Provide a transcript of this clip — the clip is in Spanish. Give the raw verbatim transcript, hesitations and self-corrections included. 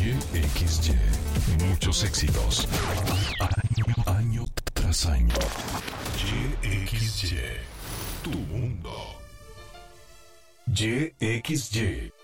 Y X Y. Muchos éxitos. Año, año tras año. Y X Y. Tu mundo. Y X Y.